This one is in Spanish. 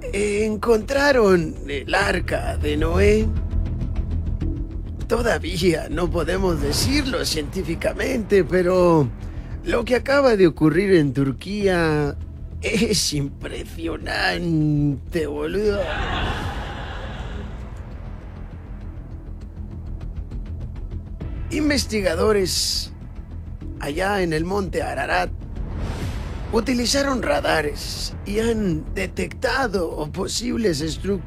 Encontraron el arca de Noé. Todavía no podemos decirlo científicamente, pero lo que acaba de ocurrir en Turquía es impresionante, boludo. Investigadores allá en el monte Ararat utilizaron radares y han detectado posibles estructuras